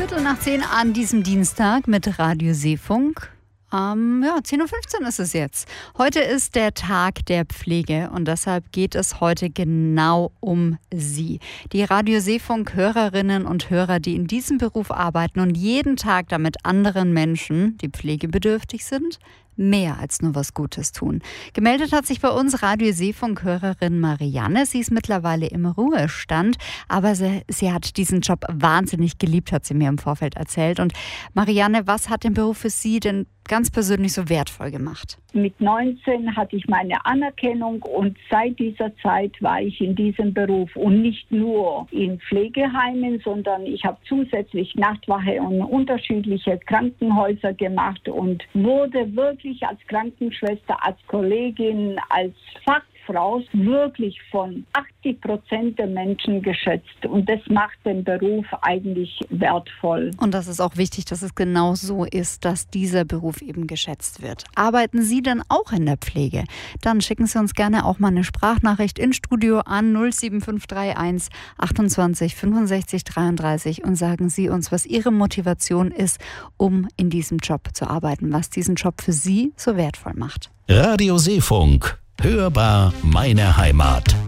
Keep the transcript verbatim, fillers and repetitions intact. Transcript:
Viertel nach zehn an diesem Dienstag mit Radio Seefunk. Ähm, ja, zehn Uhr fünfzehn ist es jetzt. Heute ist der Tag der Pflege und deshalb geht es heute genau um Sie. Die Radio Seefunk-Hörerinnen und Hörer, die in diesem Beruf arbeiten und jeden Tag damit anderen Menschen, die pflegebedürftig sind, mehr als nur was Gutes tun. Gemeldet hat sich bei uns Radio Seefunk-Hörerin Marianne. Sie ist mittlerweile im Ruhestand, aber sie, sie hat diesen Job wahnsinnig geliebt, hat sie mir im Vorfeld erzählt. Und Marianne, was hat den Beruf für Sie denn ganz persönlich so wertvoll gemacht? Mit neunzehn hatte ich meine Anerkennung und seit dieser Zeit war ich in diesem Beruf und nicht nur in Pflegeheimen, sondern ich habe zusätzlich Nachtwache und unterschiedliche Krankenhäuser gemacht und wurde wirklich als Krankenschwester, als Kollegin, als Fachfrau wirklich von achtzig Prozent der Menschen geschätzt und das macht den Beruf eigentlich wertvoll. Und das ist auch wichtig, dass es genau so ist, dass dieser Beruf eben geschätzt wird. Arbeiten Sie denn auch in der Pflege? Dann schicken Sie uns gerne auch mal eine Sprachnachricht ins Studio an null sieben fünf drei eins achtundzwanzig fünfundsechzig dreiunddreißig und sagen Sie uns, was Ihre Motivation ist, um in diesem Job zu arbeiten, was diesen Job für Sie so wertvoll macht. Radio Seefunk. Hörbar meine Heimat.